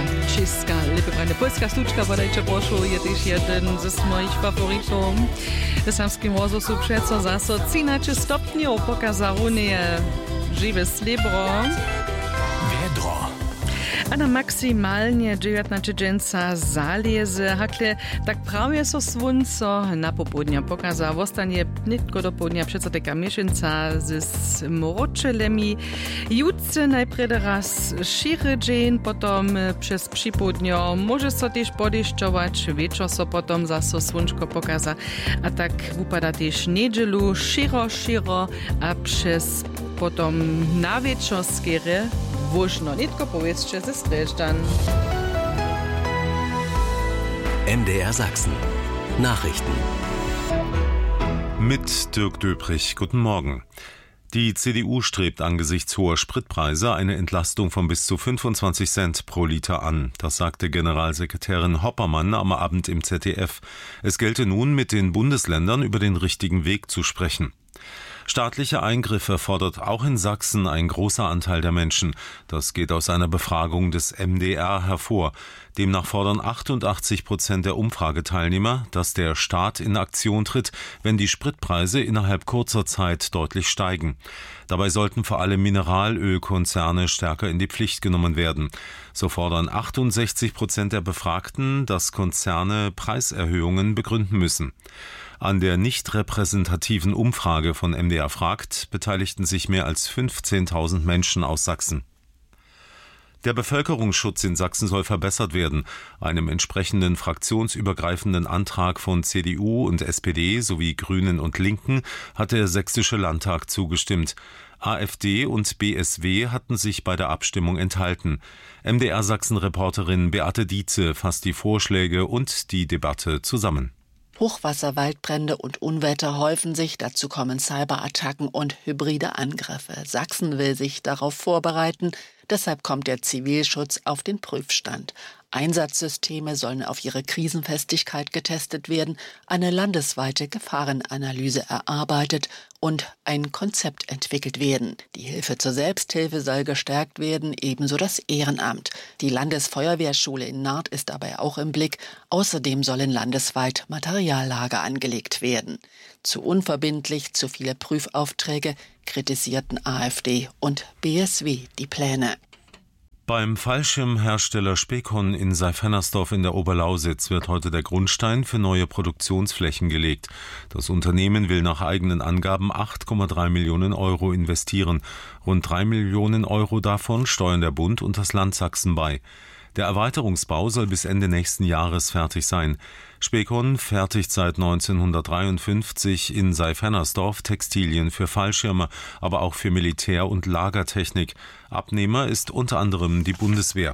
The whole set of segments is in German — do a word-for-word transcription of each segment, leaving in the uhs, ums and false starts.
Česká, lepiej polska stučka, bodajče prošu, je też jeden z moich faworitów. W samskim rozwoju przeco zaso trzynaście stopni pokazało nie żywe slibro. Wiedro. A na maksymalnie dziewiętnaście dżęca zalezy, hakle tak prawie so słońco na popołudnia pokaza. Wostanie nitko do południa przeco taka mieszanka z mroczylemi. Jutce najpierw raz sziry dzień, potem przez przypołudnio może so też podeszczować, wieczor so potem zaso słonczko pokaza. A tak wypada też niedzielu sziro, sziro, a przez potem na wieczor skiery Wuschno, nitko powiedzcie ze Strelstein. M D R Sachsen. Nachrichten. Mit Dirk Döbrich. Guten Morgen. Die C D U strebt angesichts hoher Spritpreise eine Entlastung von bis zu fünfundzwanzig Cent pro Liter an. Das sagte Generalsekretärin Hoppermann am Abend im Z D F. Es gelte nun, mit den Bundesländern über den richtigen Weg zu sprechen. Staatliche Eingriffe fordert auch in Sachsen ein großer Anteil der Menschen. Das geht aus einer Befragung des M D R hervor. Demnach fordern achtundachtzig Prozent der Umfrageteilnehmer, dass der Staat in Aktion tritt, wenn die Spritpreise innerhalb kurzer Zeit deutlich steigen. Dabei sollten vor allem Mineralölkonzerne stärker in die Pflicht genommen werden. So fordern achtundsechzig Prozent der Befragten, dass Konzerne Preiserhöhungen begründen müssen. An der nicht repräsentativen Umfrage von M D R fragt beteiligten sich mehr als fünfzehntausend Menschen aus Sachsen. Der Bevölkerungsschutz in Sachsen soll verbessert werden. Einem entsprechenden fraktionsübergreifenden Antrag von C D U und S P D sowie Grünen und Linken hat der Sächsische Landtag zugestimmt. AfD und B S W hatten sich bei der Abstimmung enthalten. M D R Sachsen-Reporterin Beate Dietze fasst die Vorschläge und die Debatte zusammen. Hochwasser, Waldbrände und Unwetter häufen sich, dazu kommen Cyberattacken und hybride Angriffe. Sachsen will sich darauf vorbereiten, deshalb kommt der Zivilschutz auf den Prüfstand. Einsatzsysteme sollen auf ihre Krisenfestigkeit getestet werden, eine landesweite Gefahrenanalyse erarbeitet und ein Konzept entwickelt werden. Die Hilfe zur Selbsthilfe soll gestärkt werden, ebenso das Ehrenamt. Die Landesfeuerwehrschule in Naht ist dabei auch im Blick. Außerdem sollen landesweit Materiallager angelegt werden. Zu unverbindlich, zu viele Prüfaufträge kritisierten AfD und B S W die Pläne. Beim Fallschirmhersteller Spekon in Seyfennersdorf in der Oberlausitz wird heute der Grundstein für neue Produktionsflächen gelegt. Das Unternehmen will nach eigenen Angaben acht Komma drei Millionen Euro investieren. Rund drei Millionen Euro davon steuern der Bund und das Land Sachsen bei. Der Erweiterungsbau soll bis Ende nächsten Jahres fertig sein. Spekon fertigt seit neunzehnhundertdreiundfünfzig in Seyfennersdorf Textilien für Fallschirme, aber auch für Militär- und Lagertechnik. Abnehmer ist unter anderem die Bundeswehr.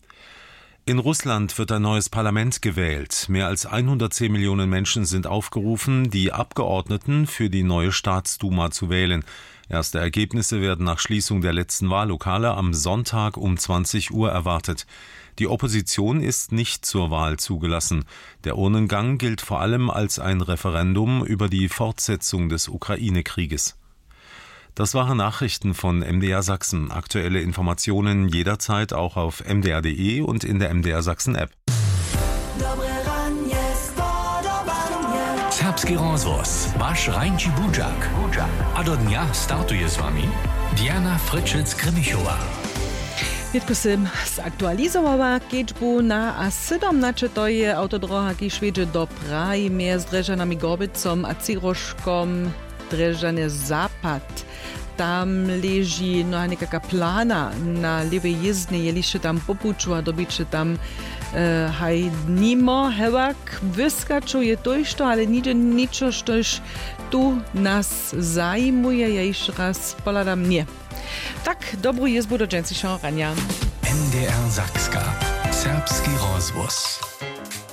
In Russland wird ein neues Parlament gewählt. Mehr als hundertzehn Millionen Menschen sind aufgerufen, die Abgeordneten für die neue Staatsduma zu wählen. Erste Ergebnisse werden nach Schließung der letzten Wahllokale am Sonntag um zwanzig Uhr erwartet. Die Opposition ist nicht zur Wahl zugelassen. Der Urnengang gilt vor allem als ein Referendum über die Fortsetzung des Ukraine-Krieges. Das waren Nachrichten von M D R Sachsen. Aktuelle Informationen jederzeit auch auf m d r punkt d e und in der M D R Sachsen App. Serbski rozvoz, waš Rajnči Budžak. A do dnia startuje s vami Diana Fryczec-Kremichova. Nitko sem zaktualizovala kečbu na A sedemnaście to je autodroha, ki šveđe do Prahy mjez Drežanami Gorbicom a Ciroškom Drežane Zapad. Tam leži no, nekaka plana na lewej jezdni, jeliše tam popuču a dobiče tam uh, haj nimo hevak vyskaču je to išto, ale niče ničo, štož tu nas zajmuje, ja iš raz poladam nie. Tak, dobrú jezbu do džencišeho rania. M D R Sakska. Serbski rozvoz.